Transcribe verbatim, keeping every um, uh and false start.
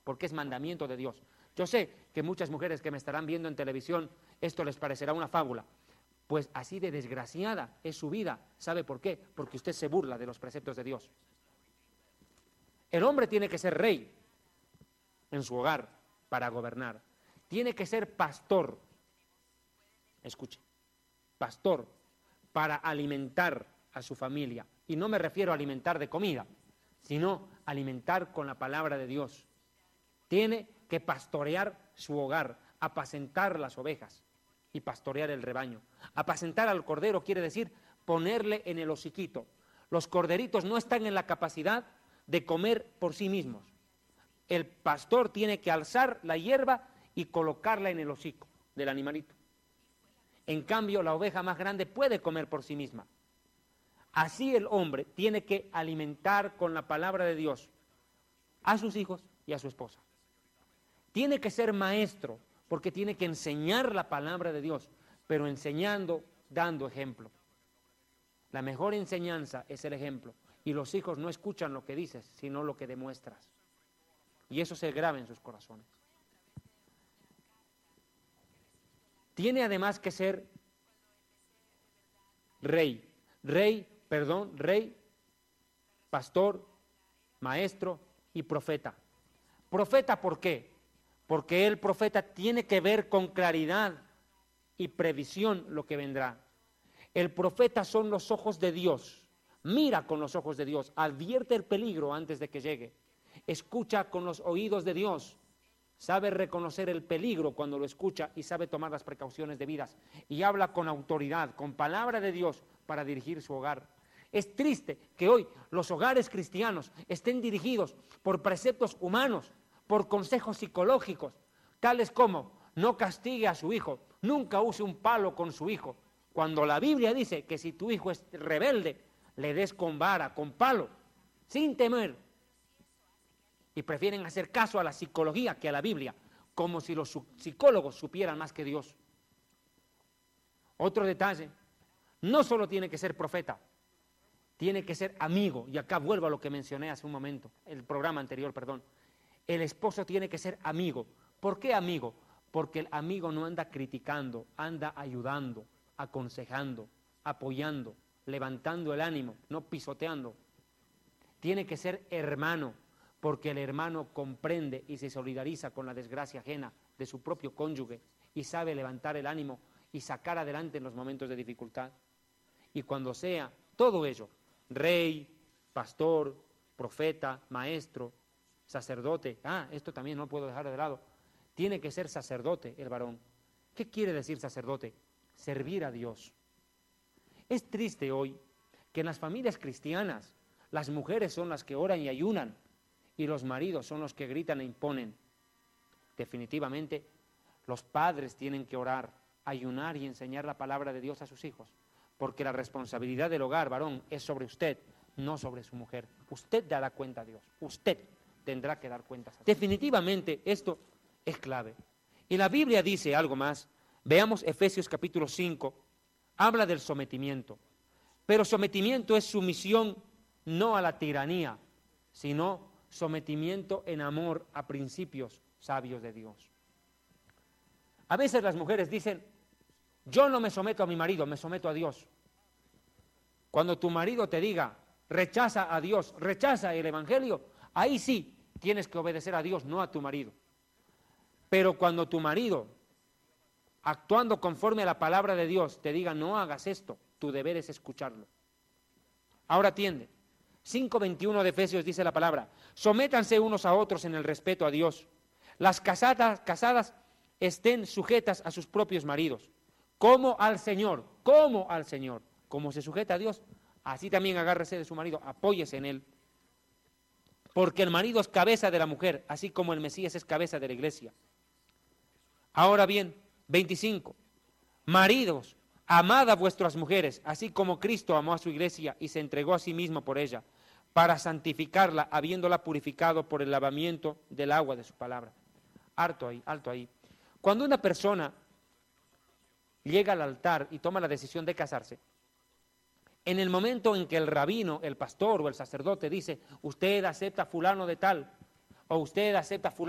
porque es mandamiento de Dios. Yo sé que muchas mujeres que me estarán viendo en televisión, esto les parecerá una fábula. Pues así de desgraciada es su vida. ¿Sabe por qué? Porque usted se burla de los preceptos de Dios. El hombre tiene que ser rey en su hogar para gobernar. Tiene que ser pastor. Escuche, pastor para alimentar a su familia. Y no me refiero a alimentar de comida, sino alimentar con la palabra de Dios. Tiene que pastorear su hogar, apacentar las ovejas y pastorear el rebaño. Apacentar al cordero quiere decir ponerle en el hociquito. Los corderitos no están en la capacidad de comer por sí mismos. El pastor tiene que alzar la hierba y colocarla en el hocico del animalito. En cambio, la oveja más grande puede comer por sí misma. Así el hombre tiene que alimentar con la palabra de Dios a sus hijos y a su esposa. Tiene que ser maestro, porque tiene que enseñar la palabra de Dios, pero enseñando, dando ejemplo. La mejor enseñanza es el ejemplo, y los hijos no escuchan lo que dices, sino lo que demuestras. Y eso se graba en sus corazones. Tiene además que ser rey, rey, perdón, rey, pastor, maestro y profeta. Profeta, ¿por qué? Porque el profeta tiene que ver con claridad y previsión lo que vendrá. El profeta son los ojos de Dios, mira con los ojos de Dios, advierte el peligro antes de que llegue, escucha con los oídos de Dios, sabe reconocer el peligro cuando lo escucha y sabe tomar las precauciones debidas, y habla con autoridad, con palabra de Dios para dirigir su hogar. Es triste que hoy los hogares cristianos estén dirigidos por preceptos humanos, por consejos psicológicos, tales como no castigue a su hijo, nunca use un palo con su hijo, cuando la Biblia dice que si tu hijo es rebelde, le des con vara, con palo, sin temer. Y prefieren hacer caso a la psicología que a la Biblia, como si los psicólogos supieran más que Dios. Otro detalle, no solo tiene que ser profeta, tiene que ser amigo, y acá vuelvo a lo que mencioné hace un momento, el programa anterior, perdón. El esposo tiene que ser amigo. ¿Por qué amigo? Porque el amigo no anda criticando, anda ayudando, aconsejando, apoyando, levantando el ánimo, no pisoteando. Tiene que ser hermano, porque el hermano comprende y se solidariza con la desgracia ajena de su propio cónyuge y sabe levantar el ánimo y sacar adelante en los momentos de dificultad. Y cuando sea todo ello, rey, pastor, profeta, maestro, sacerdote, ah, esto también no puedo dejar de lado, tiene que ser sacerdote el varón. ¿Qué quiere decir sacerdote? Servir a Dios. Es triste hoy que en las familias cristianas las mujeres son las que oran y ayunan y los maridos son los que gritan e imponen. Definitivamente, los padres tienen que orar, ayunar y enseñar la palabra de Dios a sus hijos, porque la responsabilidad del hogar, varón, es sobre usted, no sobre su mujer. Usted dará cuenta a Dios, usted tendrá que dar cuentas a Dios. Definitivamente esto es clave. Y la Biblia dice algo más. Veamos Efesios capítulo cinco, habla del sometimiento. Pero sometimiento es sumisión no a la tiranía, sino sometimiento en amor a principios sabios de Dios. A veces las mujeres dicen, yo no me someto a mi marido, me someto a Dios. Cuando tu marido te diga, rechaza a Dios, rechaza el evangelio, ahí sí tienes que obedecer a Dios, no a tu marido. Pero cuando tu marido, actuando conforme a la palabra de Dios, te diga, no hagas esto, tu deber es escucharlo. Ahora atiende. cinco veintiuno de Efesios dice la palabra, sométanse unos a otros en el respeto a Dios. Las casadas, casadas estén sujetas a sus propios maridos, como al Señor, como al Señor. Como se sujeta a Dios, así también agárrese de su marido, apóyese en él. Porque el marido es cabeza de la mujer, así como el Mesías es cabeza de la iglesia. Ahora bien, veinticinco, maridos, amad a vuestras mujeres, así como Cristo amó a su iglesia y se entregó a sí mismo por ella, para santificarla, habiéndola purificado por el lavamiento del agua de su palabra. Alto ahí, alto ahí. Cuando una persona llega al altar y toma la decisión de casarse, en el momento en que el rabino, el pastor o el sacerdote dice, usted acepta fulano de tal, o usted acepta fulano